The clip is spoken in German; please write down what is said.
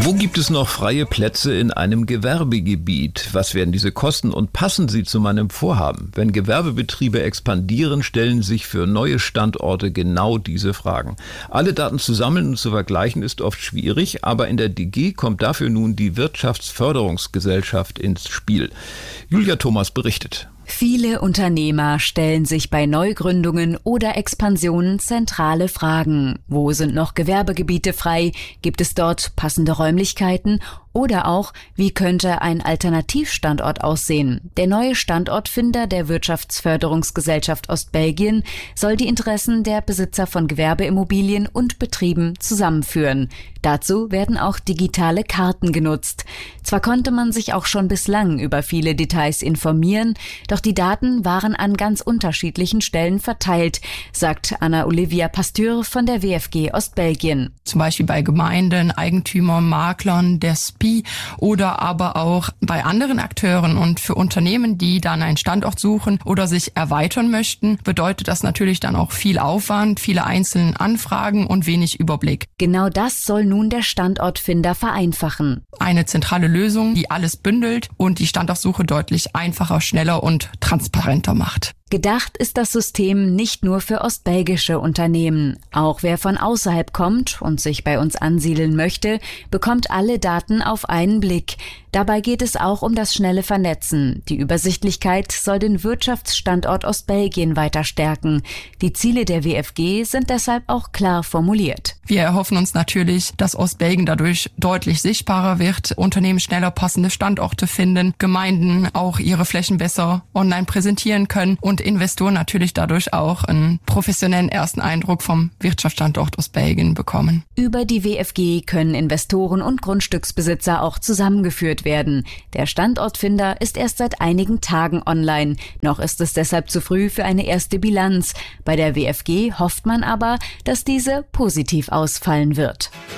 Wo gibt es noch freie Plätze in einem Gewerbegebiet? Was werden diese kosten und passen sie zu meinem Vorhaben? Wenn Gewerbebetriebe expandieren, stellen sich für neue Standorte genau diese Fragen. Alle Daten zu sammeln und zu vergleichen ist oft schwierig, aber in der DG kommt dafür nun die Wirtschaftsförderungsgesellschaft ins Spiel. Julia Thomas berichtet. Viele Unternehmer stellen sich bei Neugründungen oder Expansionen zentrale Fragen. Wo sind noch Gewerbegebiete frei? Gibt es dort passende Räumlichkeiten? Oder auch, wie könnte ein Alternativstandort aussehen? Der neue Standortfinder der Wirtschaftsförderungsgesellschaft Ostbelgien soll die Interessen der Besitzer von Gewerbeimmobilien und Betrieben zusammenführen. Dazu werden auch digitale Karten genutzt. Zwar konnte man sich auch schon bislang über viele Details informieren, doch die Daten waren an ganz unterschiedlichen Stellen verteilt, sagt Anna-Olivia Pasteur von der WFG Ostbelgien. Zum Beispiel bei Gemeinden, Eigentümern, Maklern, der SPI oder aber auch bei anderen Akteuren. Und für Unternehmen, die dann einen Standort suchen oder sich erweitern möchten, bedeutet das natürlich dann auch viel Aufwand, viele einzelne Anfragen und wenig Überblick. Genau das soll nun der Standortfinder vereinfachen. Eine zentrale Lösung, die alles bündelt und die Standortsuche deutlich einfacher, schneller und transparenter macht. Gedacht ist das System nicht nur für ostbelgische Unternehmen. Auch wer von außerhalb kommt und sich bei uns ansiedeln möchte, bekommt alle Daten auf einen Blick. Dabei geht es auch um das schnelle Vernetzen. Die Übersichtlichkeit soll den Wirtschaftsstandort Ostbelgien weiter stärken. Die Ziele der WFG sind deshalb auch klar formuliert. Wir erhoffen uns natürlich, dass Ostbelgien dadurch deutlich sichtbarer wird, Unternehmen schneller passende Standorte finden, Gemeinden auch ihre Flächen besser online präsentieren können und Investoren natürlich dadurch auch einen professionellen ersten Eindruck vom Wirtschaftsstandort Ostbelgien bekommen. Über die WFG können Investoren und Grundstücksbesitzer auch zusammengeführt werden. Der Standortfinder ist erst seit einigen Tagen online. Noch ist es deshalb zu früh für eine erste Bilanz. Bei der WFG hofft man aber, dass diese positiv ausfallen wird.